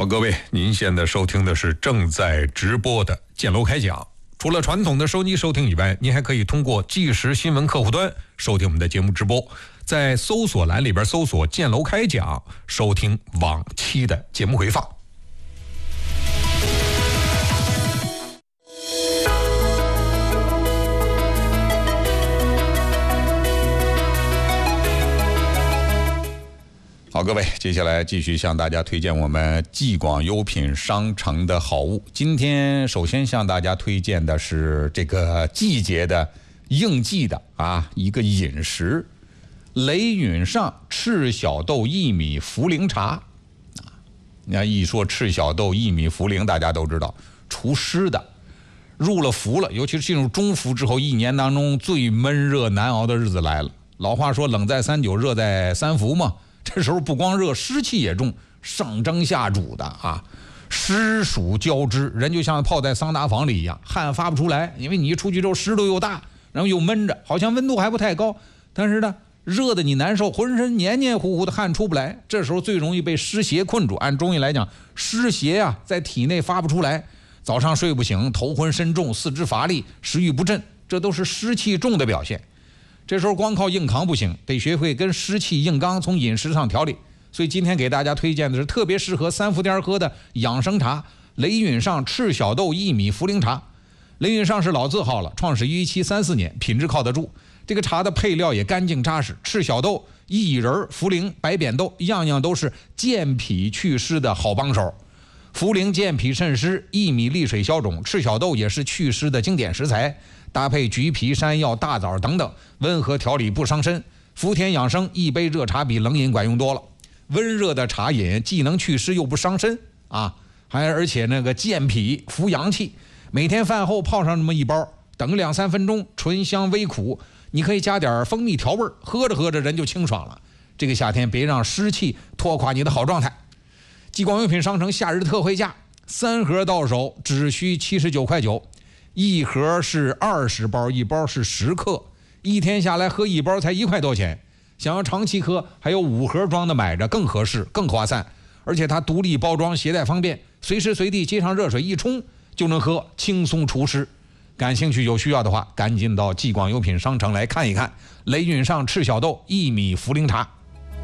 好，各位，您现在收听的是正在直播的建楼开讲。除了传统的收机收听以外，您还可以通过即时新闻客户端收听我们的节目直播，在搜索栏里边搜索建楼开讲，收听往期的节目回放。好，各位，接下来继续向大家推荐我们继广优品商城的好物。今天首先向大家推荐的是这个季节的应季的一个饮食，雷允上赤小豆薏米茯苓茶。你看一说赤小豆薏米茯苓，大家都知道除湿的，入了伏了，尤其是进入中伏之后，一年当中最闷热难熬的日子来了。老话说冷在3九，热在3伏嘛。这时候不光热，湿气也重，上蒸下煮的湿暑交织，人就像泡在桑拿房里一样，汗发不出来，因为你一出去之后湿度又大，然后又闷着，好像温度还不太高，但是呢热的你难受，浑身黏黏糊糊的，汗出不来。这时候最容易被湿邪困住，按中医来讲，湿邪在体内发不出来，早上睡不醒，头昏身重，四肢乏力，食欲不振，这都是湿气重的表现。这时候光靠硬扛不行，得学会跟湿气硬刚，从饮食上调理。所以今天给大家推荐的是特别适合3伏天喝的养生茶——雷允上赤小豆薏米茯苓茶。雷允上是老字号了，创始于1734年，品质靠得住。这个茶的配料也干净扎实，赤小豆、薏仁、茯苓、白扁豆，样样都是健脾祛湿的好帮手。茯苓健脾渗湿，薏米利水消肿，赤小豆也是祛湿的经典食材。搭配橘皮、山药、大枣等等，温和调理不伤身。福田养生，一杯热茶比冷饮管用多了。温热的茶饮既能祛湿又不伤身而且那个健脾扶阳气。每天饭后泡上那么一包，等2-3分钟，醇香微苦，你可以加点蜂蜜调味，喝着喝着人就清爽了。这个夏天别让湿气拖垮你的好状态。继广优品商城夏日特惠价，3盒到手只需79.9块，一盒是20包，一包是10克，一天下来喝一包才1块多钱。想要长期喝，还有5盒装的买着更合适更划算，而且它独立包装，携带方便，随时随地接上热水一冲就能喝，轻松除湿。感兴趣有需要的话，赶紧到继广优品商城来看一看雷允上赤小豆薏米茯苓茶。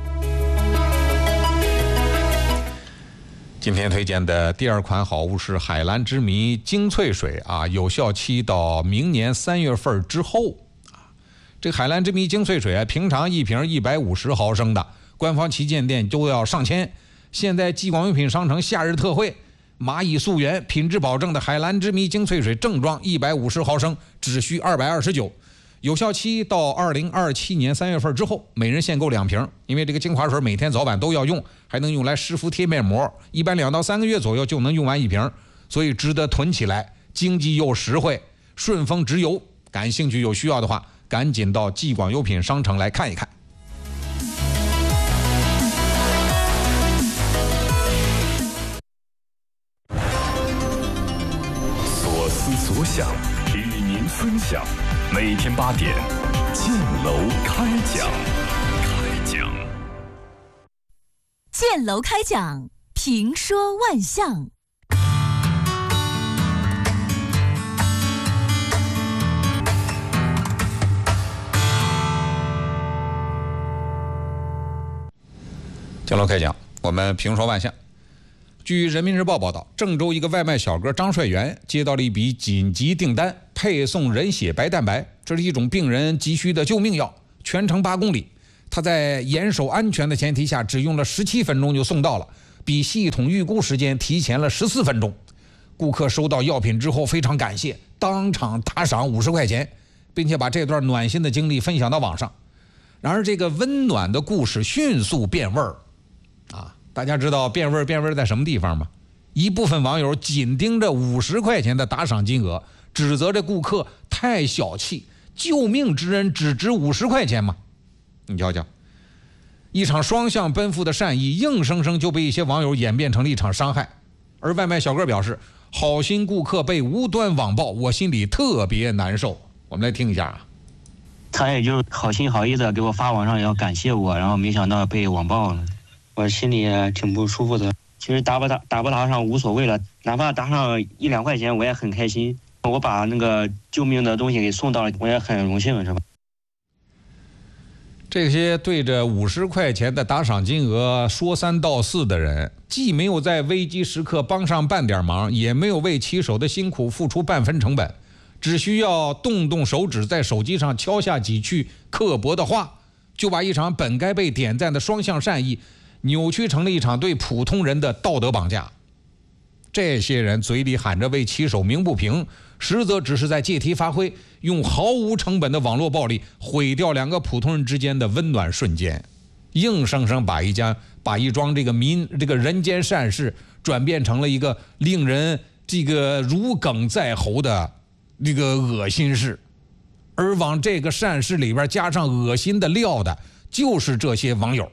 今天推荐的第2款好物是海蓝之谜精粹水有效期到明年3月份之后这海蓝之谜精粹水平常一瓶150毫升的，官方旗舰店都要上千，现在继广优品商城夏日特惠，蚂蚁溯源品质保证的海蓝之谜精粹水正装150毫升只需229，有效期到2027年3月份之后，每人限购2瓶。因为这个精华水每天早晚都要用，还能用来湿敷贴面膜，一般2到3个月左右就能用完1瓶，所以值得囤起来，经济又实惠，顺丰直邮。感兴趣有需要的话，赶紧到继广优品商城来看一看。 所思所想与您分享，每天8点，建楼开讲。 建楼开讲，评说万象。 建楼开讲，我们评说万象。据人民日报报道，郑州一个外卖小哥张帅元接到了一笔紧急订单，配送人血白蛋白，这是一种病人急需的救命药，全程8公里。他在严守安全的前提下，只用了17分钟就送到了，比系统预估时间提前了14分钟。顾客收到药品之后非常感谢，当场打赏50块钱，并且把这段暖心的经历分享到网上。然而这个温暖的故事迅速变味儿大家知道变味在什么地方吗？一部分网友紧盯着50块钱的打赏金额，指责这顾客太小气，救命之恩只值50块钱吗？你瞧瞧，一场双向奔赴的善意，硬生生就被一些网友演变成了一场伤害。而外卖小哥表示，好心顾客被无端网暴，我心里特别难受。我们来听一下他也就好心好意的给我发网上要感谢我，然后没想到被网暴了，我心里也挺不舒服的。 其实打不打上无所谓了，哪怕打上1、2块钱，我也很开心。我把那个救命的东西给送到了，我也很荣幸，是吧？ 这些对着50块钱的打赏金额说三道四的人，既没有在危机时刻帮上半点忙，也没有为骑手的辛苦付出半分成本，只需要动动手指，在手机上敲下几句刻薄的话，就把一场本该被点赞的双向善意扭曲成了一场对普通人的道德绑架。这些人嘴里喊着为骑手鸣不平，实则只是在借题发挥，用毫无成本的网络暴力毁掉2个普通人之间的温暖瞬间，硬生生把一桩这个人间善事转变成了一个令人如鲠在喉的这个恶心事，而往这个善事里边加上恶心的料的，就是这些网友。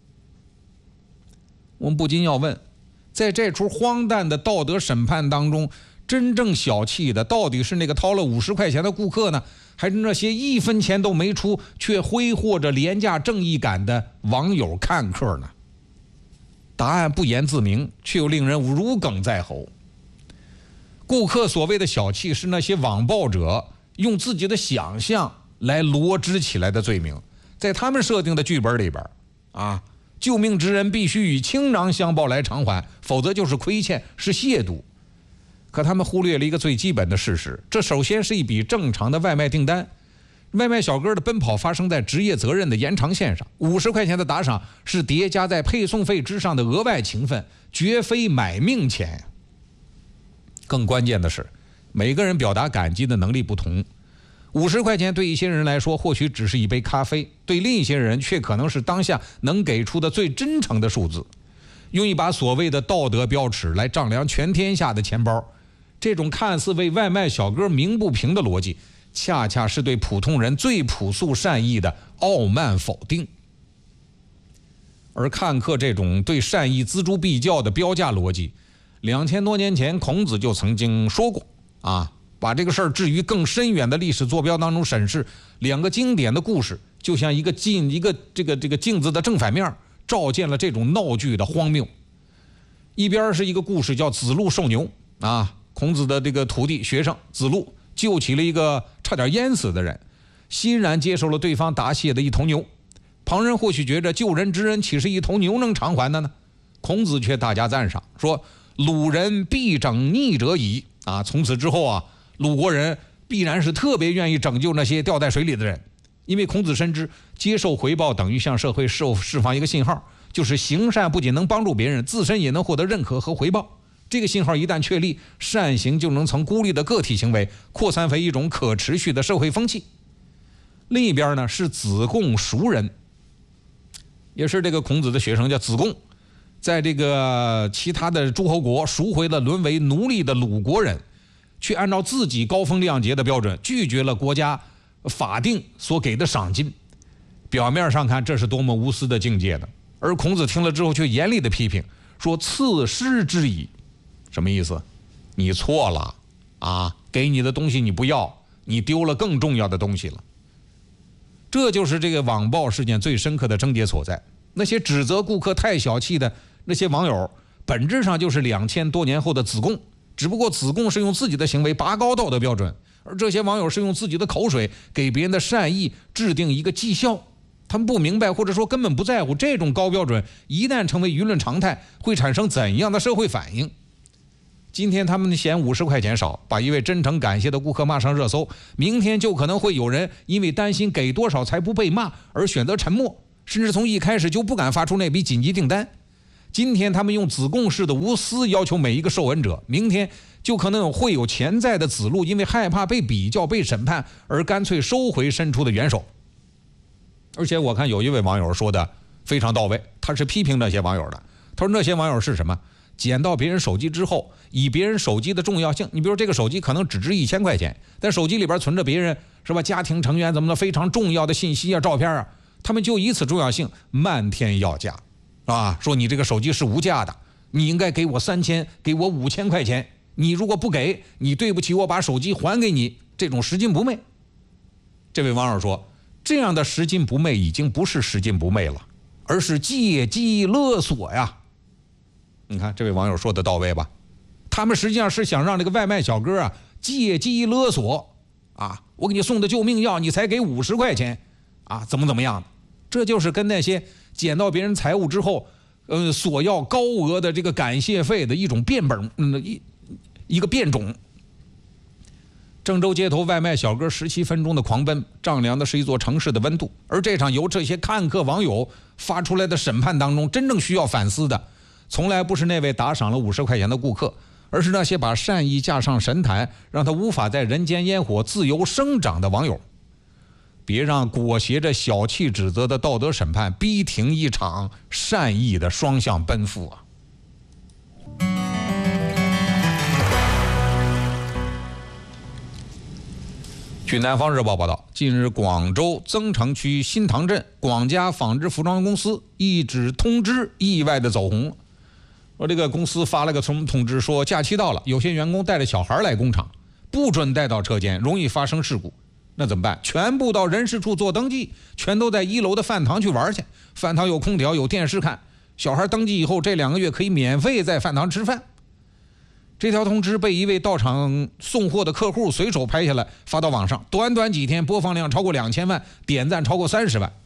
我们不禁要问，在这出荒诞的道德审判当中，真正小气的到底是那个掏了50块钱的顾客呢，还是那些1分钱都没出却挥霍着廉价正义感的网友看客呢？答案不言自明，却又令人如鲠在喉。顾客所谓的小气，是那些网暴者用自己的想象来罗织起来的罪名。在他们设定的剧本里边救命之恩必须以倾囊相报来偿还，否则就是亏欠，是亵渎。可他们忽略了一个最基本的事实，这首先是一笔正常的外卖订单，外卖小哥的奔跑发生在职业责任的延长线上，50块钱的打赏是叠加在配送费之上的额外情分，绝非买命钱。更关键的是，每个人表达感激的能力不同，50块钱对一些人来说或许只是一杯咖啡，对另一些人却可能是当下能给出的最真诚的数字。用一把所谓的道德标尺来丈量全天下的钱包，这种看似为外卖小哥鸣不平的逻辑，恰恰是对普通人最朴素善意的傲慢否定。而看客这种对善意锱铢必较的标价逻辑，2000多年前孔子就曾经说过把这个事儿置于更深远的历史坐标当中审视，2个经典的故事就像一个镜子的正反面，照见了这种闹剧的荒谬。一边是一个故事叫子路受牛孔子的这个徒弟学生子路救起了一个差点淹死的人，欣然接受了对方答谢的一头牛。旁人或许觉着救人之恩岂是一头牛能偿还的呢？孔子却大加赞赏，说鲁人必整逆者矣从此之后鲁国人必然是特别愿意拯救那些掉在水里的人，因为孔子深知接受回报等于向社会释放一个信号，就是行善不仅能帮助别人，自身也能获得认可和回报。这个信号一旦确立，善行就能从孤立的个体行为扩散为一种可持续的社会风气。另一边呢是子贡赎人，也是这个孔子的学生叫子贡，在这个其他的诸侯国赎回了沦为奴隶的鲁国人，却按照自己高风亮节的标准拒绝了国家法定所给的赏金。表面上看这是多么无私的境界呢？而孔子听了之后却严厉的批评，说赐失之矣。什么意思？你错了给你的东西你不要，你丢了更重要的东西了。这就是这个网暴事件最深刻的症结所在。那些指责顾客太小气的那些网友，本质上就是2000多年后的子贡，只不过子贡是用自己的行为拔高道德标准，而这些网友是用自己的口水给别人的善意制定一个绩效。他们不明白，或者说根本不在乎，这种高标准一旦成为舆论常态，会产生怎样的社会反应。今天他们嫌50块钱少，把一位真诚感谢的顾客骂上热搜，明天就可能会有人因为担心给多少才不被骂而选择沉默，甚至从一开始就不敢发出那笔紧急订单。今天他们用子贡式的无私要求每一个受恩者，明天就可能会有潜在的子路因为害怕被比较被审判而干脆收回伸出的援手。而且我看有一位网友说的非常到位，他是批评那些网友的。他说那些网友是什么？捡到别人手机之后，以别人手机的重要性，你比如这个手机可能只值1000块钱，但手机里边存着别人家庭成员怎么的非常重要的信息照片他们就以此重要性漫天要价说你这个手机是无价的，你应该给我3000，给我5000块钱，你如果不给，你对不起我把手机还给你，这种拾金不昧。这位网友说，这样的拾金不昧已经不是拾金不昧了，而是借机勒索呀。 你看这位网友说的到位吧？他们实际上是想让这个外卖小哥啊借机勒索啊，我给你送的救命药，你才给50块钱啊，怎么样的？这就是跟那些捡到别人财物之后，索要高额的这个感谢费的一种一个变种。郑州街头外卖小哥17分钟的狂奔，丈量的是一座城市的温度。而这场由这些看客网友发出来的审判当中，真正需要反思的，从来不是那位打赏了50块钱的顾客，而是那些把善意架上神坛，让他无法在人间烟火自由生长的网友。别让裹挟着小气指责的道德审判逼停一场善意的双向奔赴啊！据南方日报报道，近日广州增城区新塘镇广家纺织服装公司一纸通知意外的走红了。说这个公司发了个通知，说假期到了，有些员工带着小孩来工厂，不准带到车间，容易发生事故。那怎么办？全部到人事处做登记，全都在1楼的饭堂去玩去。饭堂有空调，有电视看。小孩登记以后，这2个月可以免费在饭堂吃饭。这条通知被一位到场送货的客户随手拍下来，发到网上，短短几天播放量超过2000万，点赞超过30万。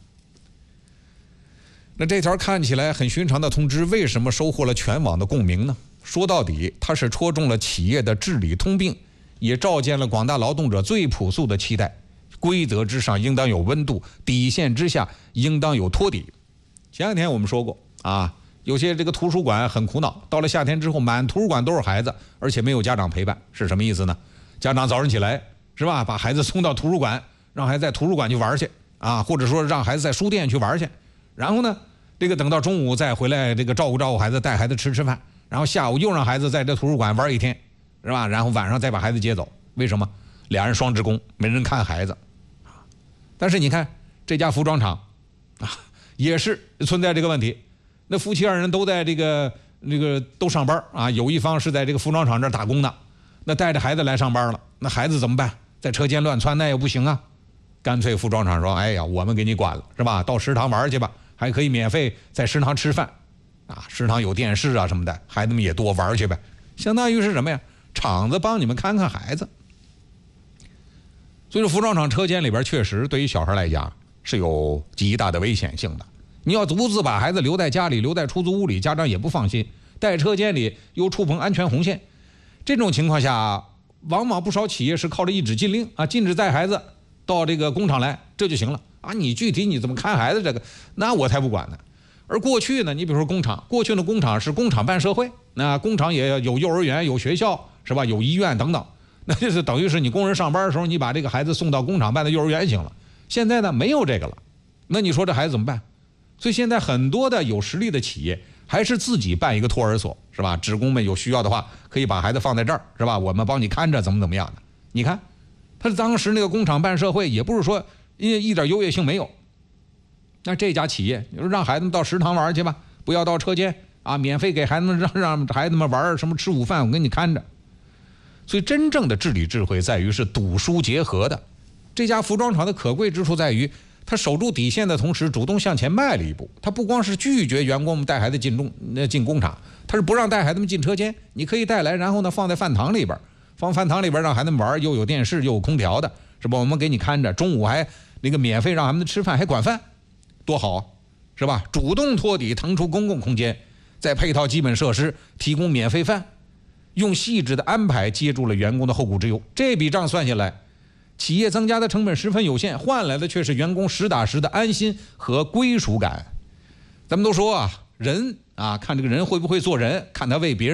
那这条看起来很寻常的通知，为什么收获了全网的共鸣呢？说到底，它是戳中了企业的治理通病，也照见了广大劳动者最朴素的期待：规则之上应当有温度，底线之下应当有托底。前2天我们说过啊，有些这个图书馆很苦恼，到了夏天之后，满图书馆都是孩子，而且没有家长陪伴，是什么意思呢？家长早上起来是吧，把孩子送到图书馆，让孩子在图书馆去玩去啊，或者说让孩子在书店去玩去，然后呢，这个等到中午再回来，这个照顾孩子，带孩子吃饭，然后下午又让孩子在这图书馆玩1天，是吧？然后晚上再把孩子接走。为什么？俩人双职工，没人看孩子。但是你看这家服装厂啊，也是存在这个问题。那夫妻2人都在这个都上班啊，有一方是在这个服装厂这儿打工的，那带着孩子来上班了，那孩子怎么办？在车间乱窜那也不行啊。干脆服装厂说：“哎呀，我们给你管了，是吧？到食堂玩去吧，还可以免费在食堂吃饭，啊，食堂有电视啊什么的，孩子们也多玩去呗。相当于是什么呀？厂子帮你们看看孩子。”所以说，服装厂车间里边确实对于小孩来讲是有极大的危险性的。你要独自把孩子留在家里，留在出租屋里，家长也不放心；在车间里又触碰安全红线，这种情况下，往往不少企业是靠着一纸禁令啊，禁止带孩子到这个工厂来，这就行了啊。你具体你怎么看孩子这个，那我才不管呢。而过去呢，你比如说工厂，过去的工厂是工厂办社会，那工厂也有幼儿园、有学校，是吧？有医院等等。那就是等于是你工人上班的时候，你把这个孩子送到工厂办的幼儿园行了。现在呢，没有这个了，那你说这孩子怎么办？所以现在很多的有实力的企业还是自己办一个托儿所，是吧？职工们有需要的话，可以把孩子放在这儿，是吧？我们帮你看着，怎么样的？你看，他当时那个工厂办社会，也不是说一点优越性没有。那这家企业，你说让孩子们到食堂玩去吧，不要到车间啊，免费给孩子们让孩子们玩什么吃午饭，我给你看着。所以真正的治理智慧在于是赌输结合的。这家服装厂的可贵之处在于，他守住底线的同时，主动向前迈了一步。他不光是拒绝员工们带孩子进工厂，他是不让带孩子们进车间，你可以带来，然后呢放在饭堂里边，放饭堂里边让孩子们玩，又有电视又有空调的，是吧？我们给你看着，中午还那个免费让他们吃饭，还管饭，多好啊，是吧？主动托底，腾出公共空间，再配套基本设施，提供免费饭。用细致的安排接住了员工的后顾之忧，这笔账算下来，企业增加的成本十分有限，换来的却是员工实打实的安心和归属感。咱们都说啊，人啊，看这个人会不会做人，看他为别人